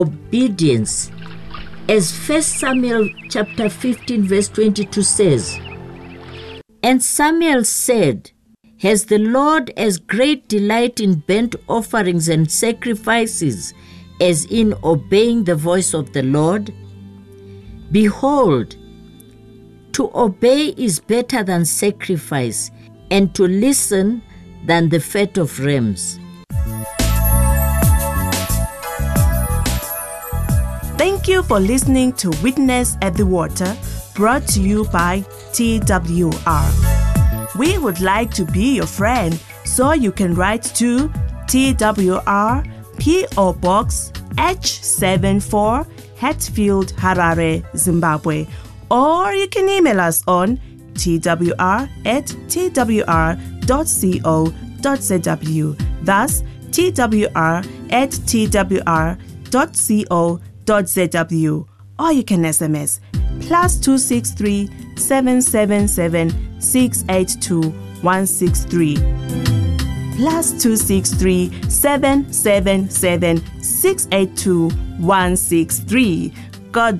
obedience. As 1 Samuel chapter 15 verse 22 says, "And Samuel said, Has the Lord as great delight in burnt offerings and sacrifices as in obeying the voice of the Lord? Behold, to obey is better than sacrifice, and to listen than the fat of rams." Thank you for listening to Witness at the Water, brought to you by TWR. We would like to be your friend, so you can write to TWR P.O. Box H74 Hatfield, Harare, Zimbabwe, or you can email us on twr@twr.co.zw. That's twr@twr.co.zw. Or you can SMS +263 777 682 163. +263 777 682 163. God